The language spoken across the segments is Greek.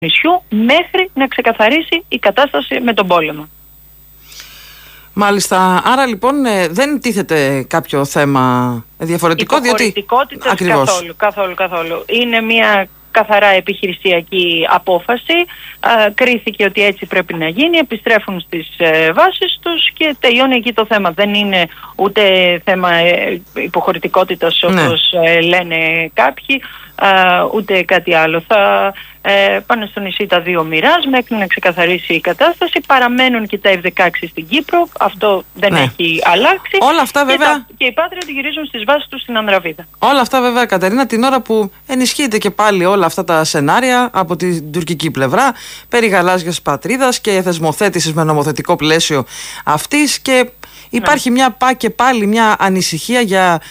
νησιού μέχρι να ξεκαθαρίσει η κατάσταση με τον πόλεμο. Μάλιστα. Άρα λοιπόν δεν τίθεται κάποιο θέμα διαφορετικό, διότι καθόλου. Είναι μια καθαρά επιχειρησιακή απόφαση. Κρίθηκε ότι έτσι πρέπει να γίνει, επιστρέφουν στις βάσεις τους και τελειώνει εκεί το θέμα. Δεν είναι ούτε θέμα υποχωρητικότητας όπως λένε κάποιοι, ούτε κάτι άλλο. Θα πάνε στο νησί τα δύο μοιράς μέχρι να ξεκαθαρίσει η κατάσταση. Παραμένουν και τα F-16 στην Κύπρο. Αυτό δεν έχει αλλάξει. Όλα αυτά βέβαια. Και οι Patriot γυρίζουν στις βάσεις τους στην Ανδραβίδα. Όλα αυτά βέβαια, Κατερίνα, την ώρα που ενισχύεται και πάλι όλα αυτά τα σενάρια από την τουρκική πλευρά περί γαλάζιας πατρίδας και θεσμοθέτησης με νομοθετικό πλαίσιο αυτής, και υπάρχει πάλι μια ανησυχία για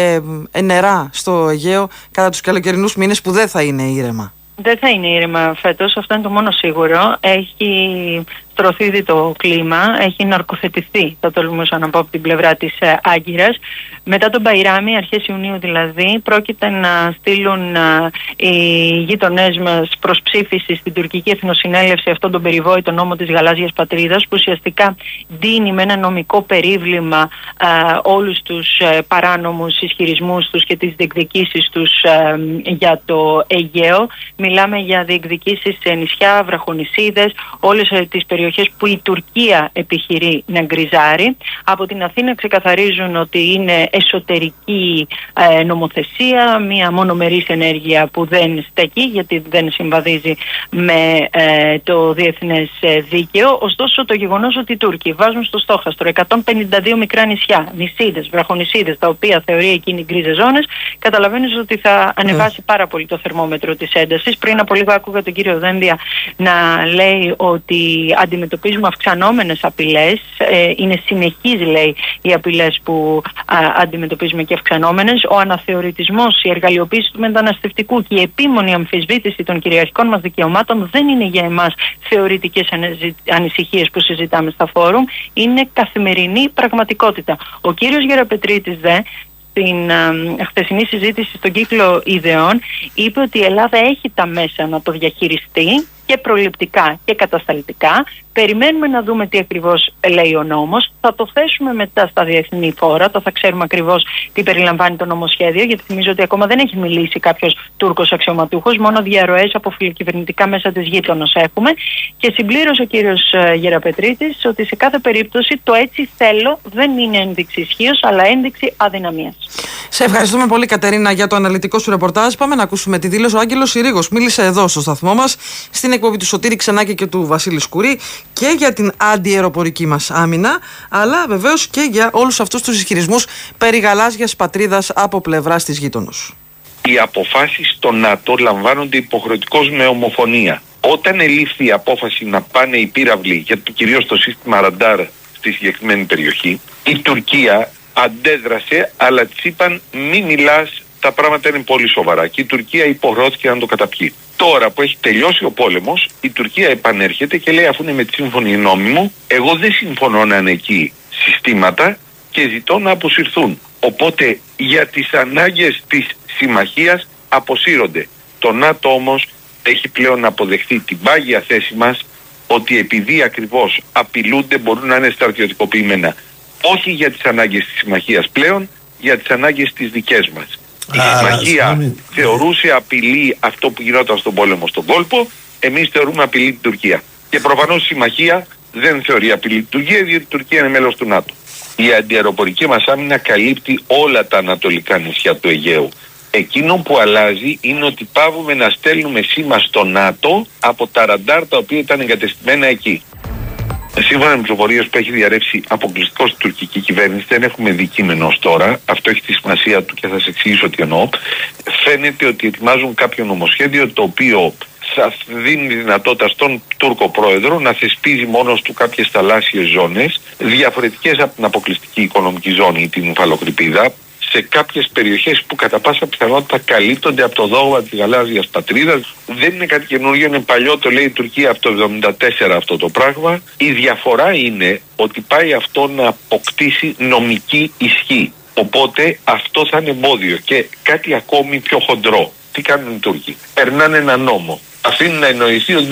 νερά στο Αιγαίο κατά τους καλοκαιρινούς μήνες που δεν θα είναι ήρεμα. Δεν θα είναι ήρεμα φέτος, αυτό είναι το μόνο σίγουρο. Έχει στρωθεί ήδη το κλίμα, έχει ναρκοθετηθεί, θα τολμούσα να πω, από την πλευρά της Άγκυρας. Μετά τον Μπαϊράμι, αρχές Ιουνίου δηλαδή, πρόκειται να στείλουν οι γείτονές μας προς ψήφιση στην τουρκική εθνοσυνέλευση αυτόν τον περιβόητο νόμο της γαλάζιας πατρίδας, που ουσιαστικά δίνει με ένα νομικό περίβλημα όλους τους παράνομους ισχυρισμούς τους και τις διεκδικήσεις τους για το Αιγαίο. Μιλάμε για διεκδικήσεις σε νησιά, βραχονησίδες, όλες τις περιοχές που η Τουρκία επιχειρεί να γκριζάρει. Από την Αθήνα ξεκαθαρίζουν ότι είναι εσωτερική νομοθεσία, μια μονομερής ενέργεια που δεν στέκει γιατί δεν συμβαδίζει με το διεθνές δίκαιο. Ωστόσο, το γεγονός ότι οι Τούρκοι βάζουν στο στόχαστρο 152 μικρά νησιά, νησίδες, βραχονησίδες, τα οποία θεωρεί εκείνοι γκρίζες ζώνες, καταλαβαίνεις ότι θα ανεβάσει πάρα πολύ το θερμόμετρο της έντασης. Πριν από λίγο άκουγα τον κύριο Δένδια να λέει ότι αντιμετωπίζουμε αυξανόμενες απειλές. Είναι συνεχής, λέει, οι απειλές που αντιμετωπίζουμε και αυξανόμενες. Ο αναθεωρητισμός, η εργαλειοποίηση του μεταναστευτικού και η επίμονη αμφισβήτηση των κυριαρχικών μας δικαιωμάτων δεν είναι για εμάς θεωρητικές ανησυχίες που συζητάμε στα φόρουμ. Είναι καθημερινή πραγματικότητα. Ο κύριος Γεραπετρίτης στην χθεσινή συζήτηση στον Κύκλο Ιδεών είπε ότι η Ελλάδα έχει τα μέσα να το διαχειριστεί και προληπτικά και κατασταλτικά. Περιμένουμε να δούμε τι ακριβώς λέει ο νόμος. Θα το θέσουμε μετά στα διεθνή φόρα. Θα ξέρουμε ακριβώς τι περιλαμβάνει το νομοσχέδιο, γιατί θυμίζω ότι ακόμα δεν έχει μιλήσει κάποιος Τούρκος αξιωματούχος. Μόνο διαρροές από φιλοκυβερνητικά μέσα της γείτονος έχουμε. Και συμπλήρωσε ο κύριος Γεραπετρίτης ότι σε κάθε περίπτωση το έτσι θέλω δεν είναι ένδειξη ισχύως, αλλά ένδειξη αδυναμίας. Σε ευχαριστούμε πολύ, Κατερίνα, για το αναλυτικό σου ρεπορτάζ. Πάμε να ακούσουμε τη δήλωση. Ο Άγγελος Συρίγος μίλησε εδώ στο σταθμό μας, στην εκπομπή του Σωτήρη Ξενάκη και του Βασίλη Σκουρή, και για την αντιαεροπορική μας άμυνα, αλλά βεβαίως και για όλους αυτούς τους ισχυρισμούς περί γαλάζιας πατρίδας από πλευράς της γείτονος. Οι αποφάσεις στο ΝΑΤΟ λαμβάνονται υποχρεωτικώς με ομοφωνία. Όταν ελήφθη η απόφαση να πάνε οι πύραυλοι, κυρίως το σύστημα ραντάρ στη συγκεκριμένη περιοχή, η Τουρκία αντέδρασε, αλλά της είπαν μη μιλάς, τα πράγματα είναι πολύ σοβαρά, και η Τουρκία υποχρεώθηκε να το καταπιεί. Τώρα που έχει τελειώσει ο πόλεμος, η Τουρκία επανέρχεται και λέει, αφού είναι με τη σύμφωνη γνώμη μου, εγώ δεν συμφωνώ να είναι εκεί συστήματα και ζητώ να αποσυρθούν. Οπότε για τις ανάγκες της συμμαχίας αποσύρονται. Το ΝΑΤΟ όμως έχει πλέον αποδεχθεί την πάγια θέση μας ότι επειδή ακριβώς απειλούνται μπορούν να είναι στρατιωτικοποιημένα. Όχι για τις ανάγκες της συμμαχίας πλέον, για τις ανάγκες της δικές μας. Η συμμαχία θεωρούσε απειλή αυτό που γινόταν στον πόλεμο στον κόλπο, εμείς θεωρούμε απειλή την Τουρκία. Και προφανώς η συμμαχία δεν θεωρεί απειλή την Τουρκία, διότι η Τουρκία είναι μέλος του ΝΑΤΟ. Η αντιαεροπορική μας άμυνα καλύπτει όλα τα ανατολικά νησιά του Αιγαίου. Εκείνο που αλλάζει είναι ότι πάβουμε να στέλνουμε σήμα στο ΝΑΤΟ από τα ραντάρ τα οποία ήταν εγκατεστημένα εκεί. Σύμφωνα με πληροφορίες που έχει διαρρεύσει αποκλειστικώς η τουρκική κυβέρνηση, δεν έχουμε δει κείμενο ως τώρα. Αυτό έχει τη σημασία του και θα σε εξηγήσω τι εννοώ. Φαίνεται ότι ετοιμάζουν κάποιο νομοσχέδιο το οποίο θα δίνει δυνατότητα στον Τούρκο πρόεδρο να θεσπίζει μόνος του κάποιες θαλάσσιες ζώνες διαφορετικές από την αποκλειστική οικονομική ζώνη ή την Ουφαλοκρηπίδα, σε κάποιες περιοχές που κατά πάσα πιθανότητα καλύπτονται από το δόγμα της γαλάζιας πατρίδας. Δεν είναι κάτι καινούργιο, είναι παλιό, το λέει η Τουρκία από το 1974 αυτό το πράγμα. Η διαφορά είναι ότι πάει αυτό να αποκτήσει νομική ισχύ. Οπότε αυτό θα είναι εμπόδιο. Και κάτι ακόμη πιο χοντρό. Τι κάνουν οι Τούρκοι? Περνάνε ένα νόμο. Αφήνουν να εννοηθεί ότι